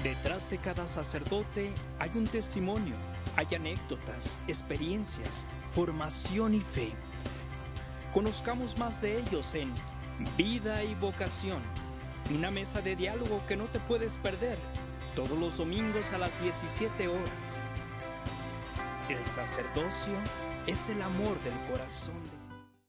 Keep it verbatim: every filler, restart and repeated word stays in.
Detrás de cada sacerdote hay un testimonio, hay anécdotas, experiencias, formación y fe. Conozcamos más de ellos en Vida y Vocación, una mesa de diálogo que no te puedes perder, todos los domingos a las diecisiete horas. El sacerdocio es el amor del corazón de